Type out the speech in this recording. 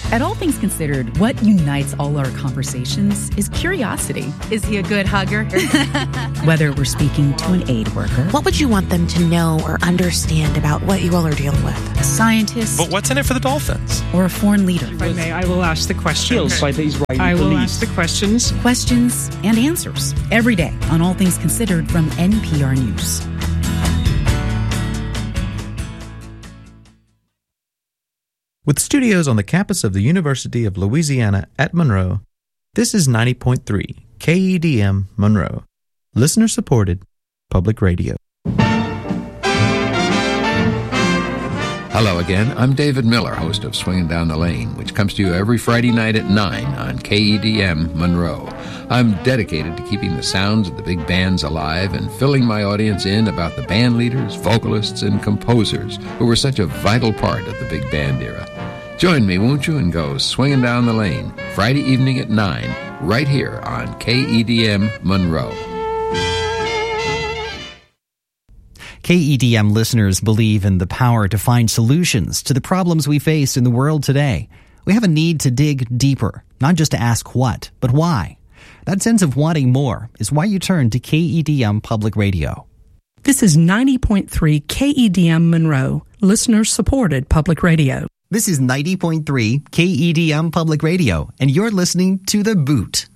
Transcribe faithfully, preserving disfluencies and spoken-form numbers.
At All Things Considered, what unites all our conversations is curiosity. Is he a good hugger? Whether we're speaking to an aid worker, what would you want them to know or understand about what you all are dealing with? A scientist, but what's in it for the Dolphins? Or a foreign leader. If I may, I will ask the questions. By the Israeli I will police. ask the questions. Questions and answers every day on All Things Considered from N P R News. With studios on the campus of the University of Louisiana at Monroe, this is ninety point three K E D M Monroe, listener-supported public radio. Hello again, I'm David Miller, host of Swinging Down the Lane, which comes to you every Friday night at nine on K E D M Monroe. I'm dedicated to keeping the sounds of the big bands alive and filling my audience in about the band leaders, vocalists, and composers who were such a vital part of the big band era. Join me, won't you, and go Swinging Down the Lane, Friday evening at nine, right here on K E D M Monroe. K E D M listeners believe in the power to find solutions to the problems we face in the world today. We have a need to dig deeper, not just to ask what, but why. That sense of wanting more is why you turn to K E D M Public Radio. This is ninety point three K E D M Monroe, listener-supported public radio. This is ninety point three K E D M Public Radio, and you're listening to The Boot.